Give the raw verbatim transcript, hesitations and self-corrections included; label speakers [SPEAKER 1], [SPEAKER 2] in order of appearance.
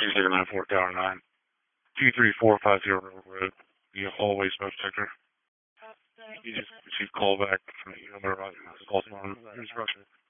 [SPEAKER 1] Two zero nine four Tower nine. Two three four five zero Road. The hallway smoke detector. You just received call back from the number about call tomorrow. Here's Russia.